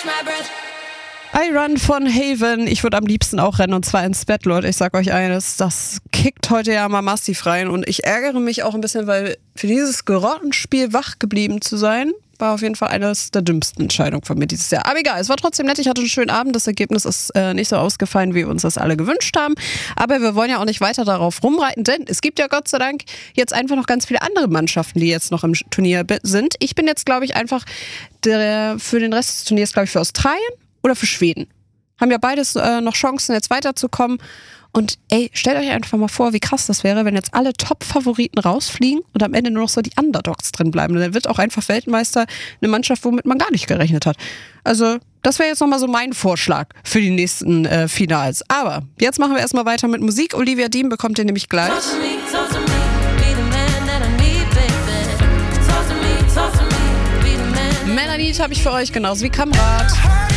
I Run von Haven. Ich würde am liebsten auch rennen, und zwar ins Bett, Leute. Ich sag euch eines, das kickt heute ja mal massiv rein. Und ich ärgere mich auch ein bisschen, weil für dieses Gerottenspiel wach geblieben zu sein, war auf jeden Fall eines der dümmsten Entscheidungen von mir dieses Jahr. Aber egal, es war trotzdem nett. Ich hatte einen schönen Abend. Das Ergebnis ist nicht so ausgefallen, wie wir uns das alle gewünscht haben. Aber wir wollen ja auch nicht weiter darauf rumreiten, denn es gibt ja Gott sei Dank jetzt einfach noch ganz viele andere Mannschaften, die jetzt noch im Turnier sind. Ich bin jetzt, glaube ich, einfach für den Rest des Turniers, glaube ich, für Australien oder für Schweden. Haben ja beides noch Chancen, jetzt weiterzukommen. Und ey, stellt euch einfach mal vor, wie krass das wäre, wenn jetzt alle Top-Favoriten rausfliegen und am Ende nur noch so die Underdogs drin bleiben. Und dann wird auch einfach Weltmeister eine Mannschaft, womit man gar nicht gerechnet hat. Also das wäre jetzt nochmal so mein Vorschlag für die nächsten Finals. Aber jetzt machen wir erstmal weiter mit Musik. Olivia Dean bekommt ihr nämlich gleich. Melanie habe ich für euch, genauso wie Kamrat.